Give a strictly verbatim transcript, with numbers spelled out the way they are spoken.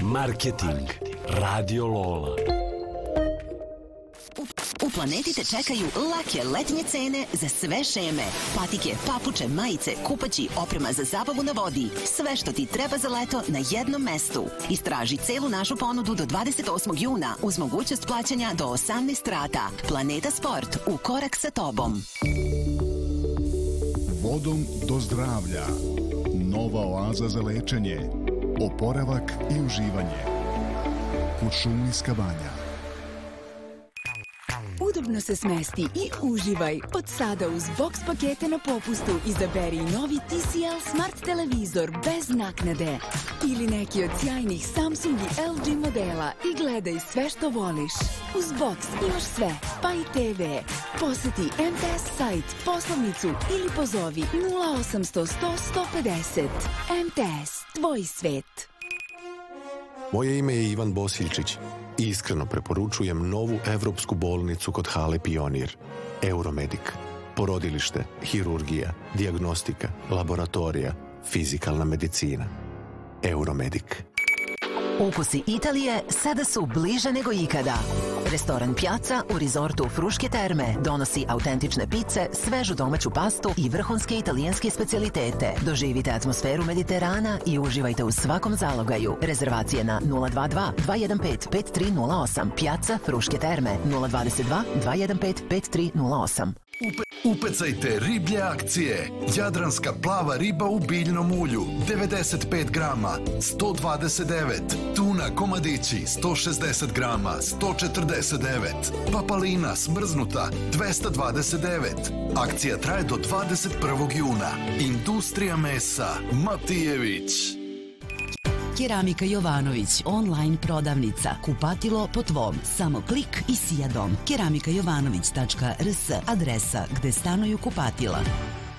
Marketing. Radio Lola. U Planeti te čekaju lake letnje cene za sve šeme. Patike, papuče, majice, kupaći, oprema za zabavu na vodi. Sve što ti treba za leto na jednom mestu. Istraži celu našu ponudu do dvadeset osmog juna uz mogućnost plaćanja do osamnaest rata. Planeta Sport, u korak sa tobom. Vodom do zdravlja. Nova oaza za lečenje, oporavak i uživanje. Kuršumlijska banja. Udobno se smesti i uživaj. Od sada uz box pakete na popustu izaberi novi T C L Smart televizor bez naknade. Ili neki od sjajnih Samsung i L G modela i gledaj sve što voliš. Uz box imaš sve, pa i T V. Poseti M T S sajt, poslovnicu ili pozovi nula osamsto sto sto pedeset. M T S, tvoj svet. Moje ime je Ivan Bosiljčić i iskreno preporučujem novu evropsku bolnicu kod Hale Pionir. Euromedik. Porodilište, hirurgija, dijagnostika, laboratorija, fizikalna medicina. Euromedik. Ukusi Italije sada su bliže nego ikada. Restoran Piazza u rizortu Fruške terme donosi autentične pice, svežu domaću pastu i vrhunske italijanske specijalitete. Doživite atmosferu Mediterana i uživajte u svakom zalogaju. Rezervacije na nula dva dva dva jedan pet pet tri nula osam. Piazza Fruške terme nula dva dva dva jedan pet pet tri nula osam. Upecajte riblje akcije. Jadranska plava riba u biljnom ulju devedeset pet grama sto dvadeset devet. Tuna komadići sto šezdeset grama sto četrdeset devet. Papalina smrznuta dvesta dvadeset devet. Akcija traje do dvadeset prvog juna. Industrija mesa Matijević. Keramika Jovanović, online prodavnica. Kupatilo po tvom. Samo klik i sija dom. keramika jovanović tačka r s, adresa gde stanuju kupatila.